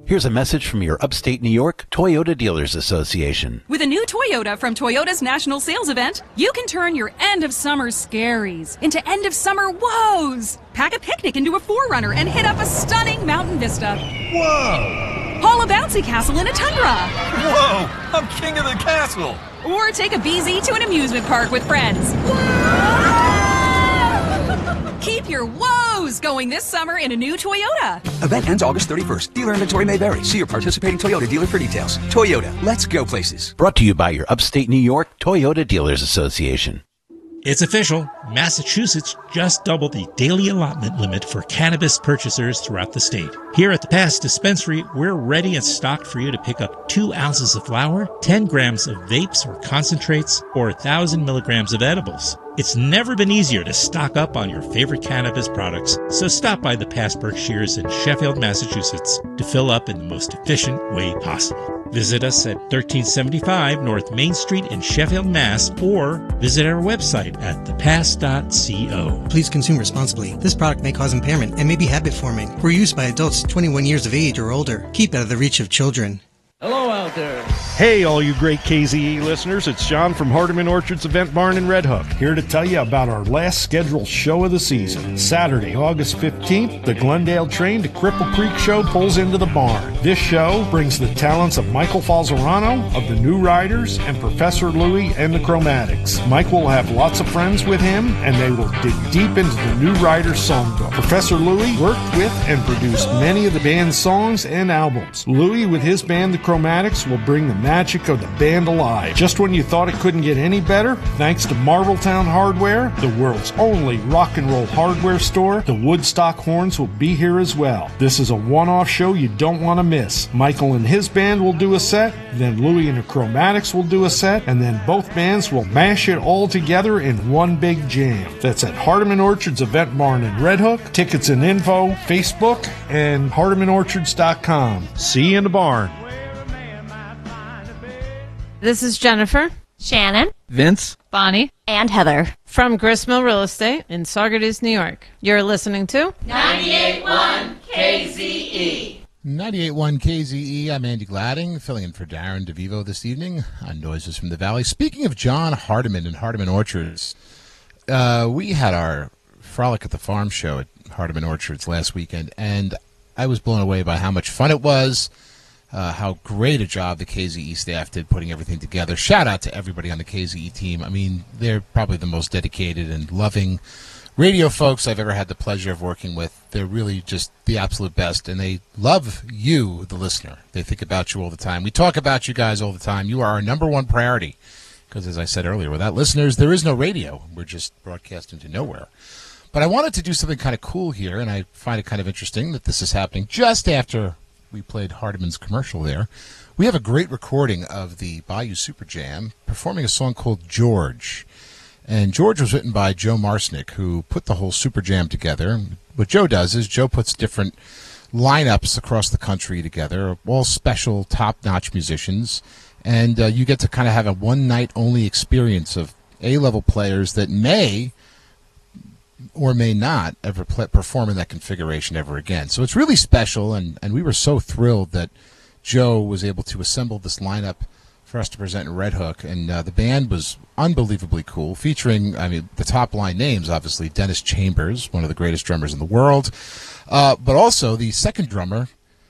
Here's a message from your upstate New York Toyota Dealers Association. With a new Toyota from Toyota's National Sales Event, you can turn your end-of-summer scaries into end-of-summer woes. Pack a picnic into a 4Runner and hit up a stunning mountain vista. Whoa! Haul a bouncy castle in a Tundra. Whoa! I'm king of the castle! Or take a BZ to an amusement park with friends. Keep your woes going this summer in a new Toyota. Event ends August 31st. Dealer inventory may vary. See your participating Toyota dealer for details. Toyota, let's go places. Brought to you by your upstate New York Toyota Dealers Association. It's official. Massachusetts just doubled the daily allotment limit for cannabis purchasers throughout the state. Here at the Pass Dispensary, we're ready and stocked for you to pick up 2 ounces of flower, 10 grams of vapes or concentrates, or 1,000 milligrams of edibles. It's never been easier to stock up on your favorite cannabis products, so stop by the Pass Berkshires in Sheffield, Massachusetts to fill up in the most efficient way possible. Visit us at 1375 North Main Street in Sheffield, Mass, or visit our website at thepass.co. Please consume responsibly. This product may cause impairment and may be habit-forming. For use by adults 21 years of age or older. Keep out of the reach of children. Hello out there. Hey, all you great KZE listeners. It's John from Hardeman Orchards Event Barn in Red Hook, here to tell you about our last scheduled show of the season. Saturday, August 15th, the Glendale Train to Cripple Creek Show pulls into the barn. This show brings the talents of Michael Falzerano of the New Riders and Professor Louie and the Chromatics. Mike will have lots of friends with him, and they will dig deep into the New Riders songbook. Professor Louie worked with and produced many of the band's songs and albums. Louie, with his band, the Chromatics, will bring the magic of the band alive. Just when you thought it couldn't get any better, thanks to Marbletown Hardware, the world's only rock and roll hardware store, the Woodstock Horns will be here as well. This is a one-off show you don't want to miss. Michael and his band will do a set, then Louie and the Chromatics will do a set, and then both bands will mash it all together in one big jam. That's at Hardeman Orchards Event Barn in Red Hook. Tickets and info, Facebook, and HardemanOrchards.com. See you in the barn. This is Jennifer, Shannon, Vince, Bonnie, and Heather from Gristmill Real Estate in Saugerties, New York. You're listening to 98.1 KZE. 98.1 KZE. I'm Andy Gladding, filling in for Darren DeVivo this evening on Noises from the Valley. Speaking of John Hardeman and Hardeman Orchards, we had our Frolic at the Farm show at Hardeman Orchards last weekend, and I was blown away by how much fun it was. How great a job the KZE staff did putting everything together. Shout out to everybody on the KZE team. I mean, they're probably the most dedicated and loving radio folks I've ever had the pleasure of working with. They're really just the absolute best, and they love you, the listener. They think about you all the time. We talk about you guys all the time. You are our number one priority because, as I said earlier, without listeners, there is no radio. We're just broadcasting to nowhere. But I wanted to do something kind of cool here, and I find it kind of interesting that this is happening just after we played Hardeman's commercial there. We have a great recording of the Bayou Super Jam performing a song called George. And George was written by Joe Marsnick, who put the whole Super Jam together. What Joe does is Joe puts different lineups across the country together, all special, top-notch musicians. And you get to kind of have a one-night-only experience of A-level players that may or may not ever perform in that configuration ever again. So it's really special, and we were so thrilled that Joe was able to assemble this lineup for us to present in Red Hook, and the band was unbelievably cool, featuring, I mean, the top-line names, obviously, Dennis Chambers, one of the greatest drummers in the world, but also the second drummer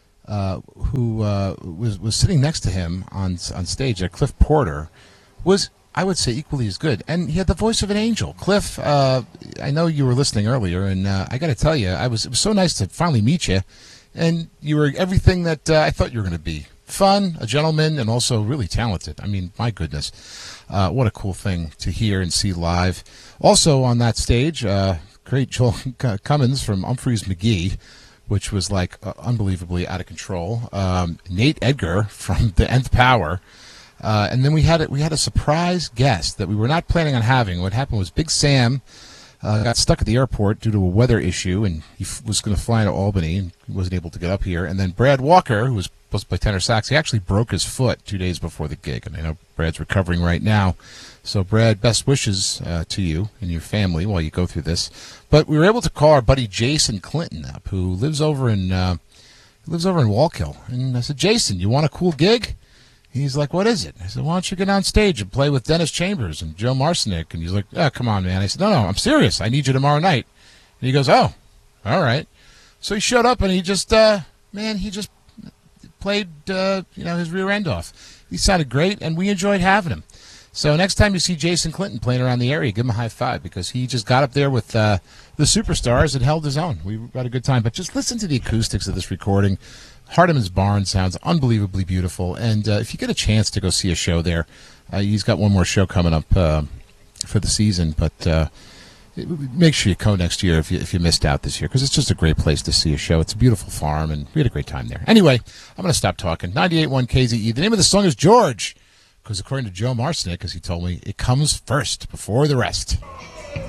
who was sitting next to him on stage, Cliff Porter, was, I would say, equally as good. And he had the voice of an angel. Cliff, I know you were listening earlier, and I got to tell you, it was so nice to finally meet you. And you were everything that I thought you were going to be. Fun, a gentleman, and also really talented. I mean, my goodness. What a cool thing to hear and see live. Also on that stage, great Joel Cummins from Humphreys McGee, which was like unbelievably out of control. Nate Edgar from The Nth Power. And then we had a surprise guest that we were not planning on having. What happened was Big Sam got stuck at the airport due to a weather issue, and he was going to fly to Albany and he wasn't able to get up here. And then Brad Walker, who was supposed to play tenor sax, he actually broke his foot 2 days before the gig, and I know Brad's recovering right now. So, Brad, best wishes to you and your family while you go through this. But we were able to call our buddy Jason Clinton up, who lives over in He lives over in Wallkill. And I said, Jason, you want a cool gig? He's like, what is it? I said, why don't you get on stage and play with Dennis Chambers and Joe Marcinek? And he's like, oh, come on, man. I said, no, I'm serious. I need you tomorrow night. And he goes, oh, all right. So he showed up and he just, he just played, his rear end off. He sounded great, and we enjoyed having him. So next time you see Jason Clinton playing around the area, give him a high five, because he just got up there with the superstars and held his own. We had a good time. But just listen to the acoustics of this recording. Hardiman's Barn sounds unbelievably beautiful, and if you get a chance to go see a show there, he's got one more show coming up for the season, but make sure you go next year if you missed out this year, because it's just a great place to see a show. It's a beautiful farm, and we had a great time there. Anyway, I'm going to stop talking. 98.1 KZE. The name of the song is George, because according to Joe Marcinek, as he told me, it comes first before the rest.